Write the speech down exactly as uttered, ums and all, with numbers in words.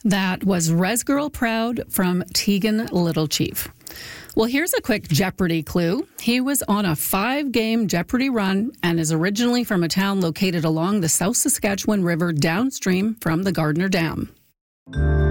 That was Res Girl Proud from Tegan Little Chief. Well, here's a quick Jeopardy clue. He was on a five-game Jeopardy run and is originally from a town located along the South Saskatchewan River downstream from the Gardner Dam.